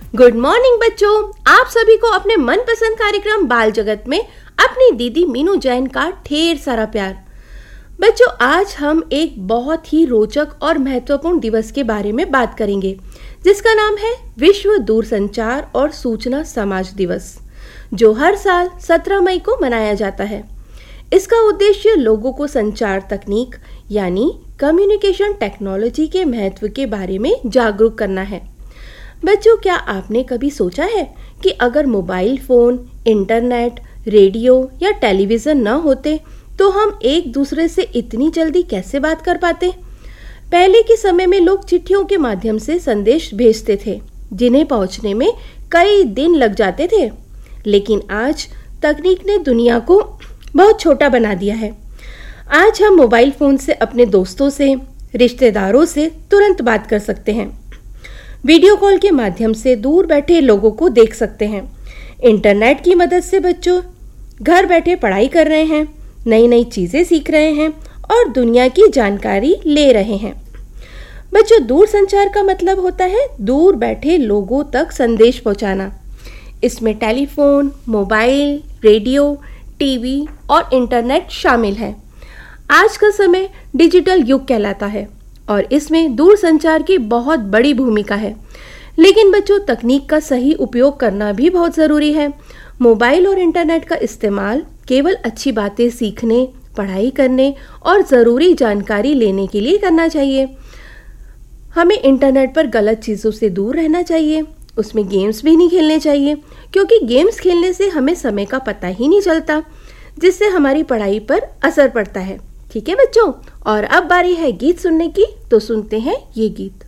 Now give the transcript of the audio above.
Good morning बच्चों, आप सभी को अपने मनपसंद कार्यक्रम बाल जगत में अपनी दीदी मीनू जैन का ढेर सारा प्यार। बच्चों, आज हम एक बहुत ही रोचक और महत्वपूर्ण दिवस के बारे में बात करेंगे, जिसका नाम है विश्व दूरसंचार और सूचना समाज दिवस, जो हर साल 17 मई को मनाया जाता है। इसका उद्देश्य लोगों को संचार तकनीक यानी कम्युनिकेशन टेक्नोलॉजी के महत्व के बारे में जागरूक करना है। बच्चों, क्या आपने कभी सोचा है कि अगर मोबाइल फोन, इंटरनेट, रेडियो या टेलीविज़न न होते तो हम एक दूसरे से इतनी जल्दी कैसे बात कर पाते? पहले के समय में लोग चिट्ठियों के माध्यम से संदेश भेजते थे, जिन्हें पहुंचने में कई दिन लग जाते थे। लेकिन आज तकनीक ने दुनिया को बहुत छोटा बना दिया है। आज हम मोबाइल फोन से अपने दोस्तों से, रिश्तेदारों से तुरंत बात कर सकते हैं। वीडियो कॉल के माध्यम से दूर बैठे लोगों को देख सकते हैं। इंटरनेट की मदद से बच्चों घर बैठे पढ़ाई कर रहे हैं, नई नई चीज़ें सीख रहे हैं और दुनिया की जानकारी ले रहे हैं। बच्चों, दूर संचार का मतलब होता है दूर बैठे लोगों तक संदेश पहुंचाना। इसमें टेलीफोन, मोबाइल, रेडियो, टीवी और इंटरनेट शामिल है। आज का समय डिजिटल युग कहलाता है और इसमें दूर संचार की बहुत बड़ी भूमिका है। लेकिन बच्चों, तकनीक का सही उपयोग करना भी बहुत ज़रूरी है। मोबाइल और इंटरनेट का इस्तेमाल केवल अच्छी बातें सीखने, पढ़ाई करने और ज़रूरी जानकारी लेने के लिए करना चाहिए। हमें इंटरनेट पर गलत चीज़ों से दूर रहना चाहिए। उसमें गेम्स भी नहीं खेलने चाहिए, क्योंकि गेम्स खेलने से हमें समय का पता ही नहीं चलता, जिससे हमारी पढ़ाई पर असर पड़ता है। ठीक है बच्चों, और अब बारी है गीत सुनने की, तो सुनते हैं ये गीत।